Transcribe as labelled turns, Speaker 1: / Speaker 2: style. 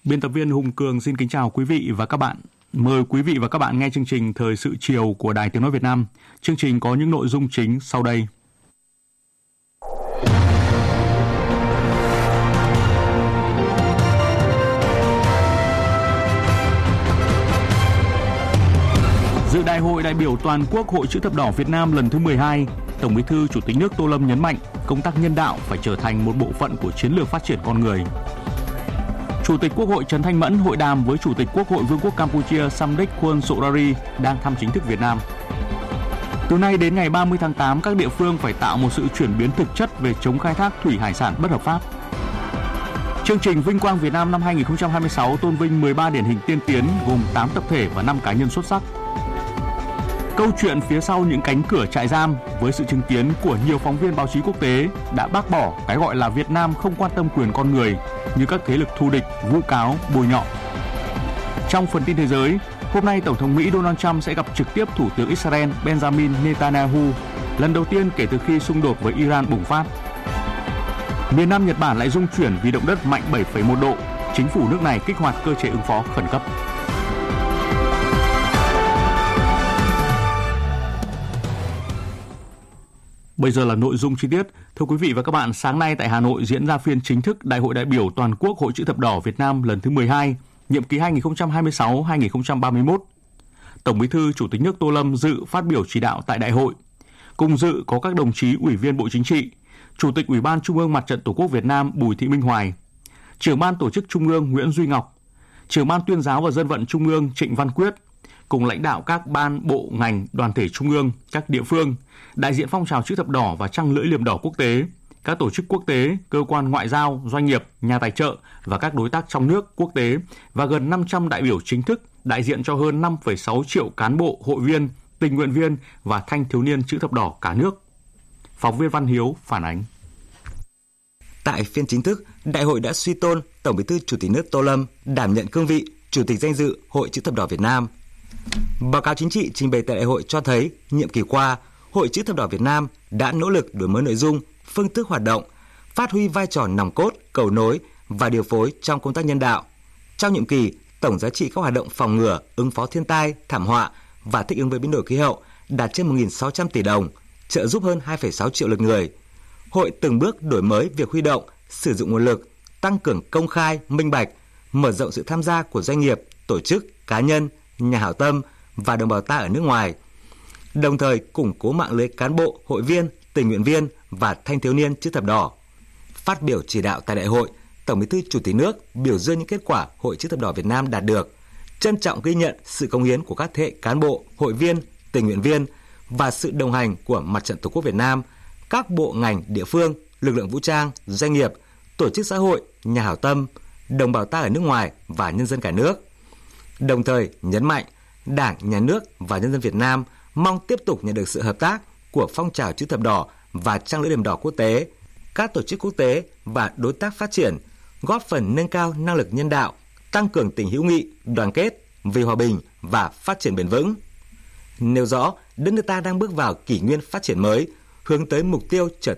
Speaker 1: Biên tập viên Hùng Cường xin kính chào quý vị và các bạn. Mời quý vị và các bạn nghe chương trình Thời sự chiều của Đài Tiếng nói Việt Nam. Chương trình có những nội dung chính sau đây. Dự Đại hội đại biểu toàn quốc Hội Chữ thập đỏ Việt Nam lần thứ 12, Tổng Bí thư Chủ tịch nước Tô Lâm nhấn mạnh công tác nhân đạo phải trở thành một bộ phận của chiến lược phát triển con người. Chủ tịch Quốc hội Trần Thanh Mẫn hội đàm với Chủ tịch Quốc hội Vương quốc Campuchia Samdech Khuôn Sorari đang thăm chính thức Việt Nam. Từ nay đến ngày 30 tháng 8, các địa phương phải tạo một sự chuyển biến thực chất về chống khai thác thủy hải sản bất hợp pháp. Chương trình Vinh quang Việt Nam năm 2026 tôn vinh 13 điển hình tiên tiến gồm 8 tập thể và 5 cá nhân xuất sắc. Câu chuyện phía sau những cánh cửa trại giam với sự chứng kiến của nhiều phóng viên báo chí quốc tế đã bác bỏ cái gọi là Việt Nam không quan tâm quyền con người như các thế lực thù địch vu cáo bôi nhọ. Trong phần tin thế giới, hôm nay Tổng thống Mỹ Donald Trump sẽ gặp trực tiếp Thủ tướng Israel Benjamin Netanyahu lần đầu tiên kể từ khi xung đột với Iran bùng phát. Miền Nam Nhật Bản lại rung chuyển vì động đất mạnh 7,1 độ. Chính phủ nước này kích hoạt cơ chế ứng phó khẩn cấp. Bây giờ là nội dung chi tiết. Thưa quý vị và các bạn, sáng nay tại Hà Nội diễn ra phiên chính thức Đại hội đại biểu toàn quốc Hội Chữ thập đỏ Việt Nam lần thứ 12, nhiệm kỳ 2026-2031. Tổng Bí thư Chủ tịch nước Tô Lâm dự phát biểu chỉ đạo tại đại hội. Cùng dự có các đồng chí Ủy viên Bộ Chính trị, Chủ tịch Ủy ban Trung ương Mặt trận Tổ quốc Việt Nam Bùi Thị Minh Hoài, Trưởng ban Tổ chức Trung ương Nguyễn Duy Ngọc, Trưởng ban Tuyên giáo và Dân vận Trung ương Trịnh Văn Quyết, cùng lãnh đạo các ban, bộ, ngành, đoàn thể trung ương, các địa phương, đại diện phong trào chữ thập đỏ và trăng lưỡi liềm đỏ quốc tế, các tổ chức quốc tế, cơ quan ngoại giao, doanh nghiệp, nhà tài trợ và các đối tác trong nước, quốc tế và gần 500 đại biểu chính thức đại diện cho hơn 5,6 triệu cán bộ, hội viên, tình nguyện viên và thanh thiếu niên chữ thập đỏ cả nước. Phóng viên Văn Hiếu phản ánh.
Speaker 2: Tại phiên chính thức, đại hội đã suy tôn Tổng Bí thư Chủ tịch nước Tô Lâm đảm nhận cương vị Chủ tịch danh dự Hội Chữ thập đỏ Việt Nam. Báo cáo chính trị trình bày tại đại hội cho thấy, nhiệm kỳ qua, Hội Chữ thập đỏ Việt Nam đã nỗ lực đổi mới nội dung, phương thức hoạt động, phát huy vai trò nòng cốt, cầu nối và điều phối trong công tác nhân đạo. Trong nhiệm kỳ, tổng giá trị các hoạt động phòng ngừa, ứng phó thiên tai, thảm họa và thích ứng với biến đổi khí hậu đạt trên 1.600 tỷ đồng, trợ giúp hơn 2,6 triệu lượt người. Hội từng bước đổi mới việc huy động, sử dụng nguồn lực, tăng cường công khai, minh bạch, mở rộng sự tham gia của doanh nghiệp, tổ chức, cá nhân, nhà hảo tâm và đồng bào ta ở nước ngoài, đồng thời củng cố mạng lưới cán bộ, hội viên, tình nguyện viên và thanh thiếu niên chữ thập đỏ. Phát biểu chỉ đạo tại đại hội, Tổng Bí thư Chủ tịch nước biểu dương những kết quả Hội Chữ thập đỏ Việt Nam đạt được, trân trọng ghi nhận sự cống hiến của các thế hệ cán bộ, hội viên, tình nguyện viên và sự đồng hành của Mặt trận Tổ quốc Việt Nam, các bộ ngành, địa phương, lực lượng vũ trang, doanh nghiệp, tổ chức xã hội, nhà hảo tâm, đồng bào ta ở nước ngoài và nhân dân cả nước. Đồng thời nhấn mạnh, Đảng, Nhà nước và nhân dân Việt Nam mong tiếp tục nhận được sự hợp tác của phong trào chữ thập đỏ và trăng lưỡi liềm đỏ quốc tế, các tổ chức quốc tế và đối tác phát triển, góp phần nâng cao năng lực nhân đạo, tăng cường tình hữu nghị, đoàn kết vì hòa bình và phát triển bền vững. Nêu rõ, đất nước ta đang bước vào kỷ nguyên phát triển mới, hướng tới mục tiêu trở